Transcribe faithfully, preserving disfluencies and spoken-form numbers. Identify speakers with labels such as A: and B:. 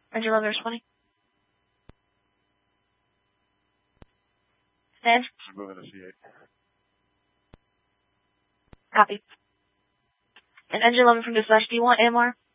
A: Engine eleven responding. Stand.
B: She's moving to C eight.
A: Copy. And Engine eleven from dispatch, do you want A M R?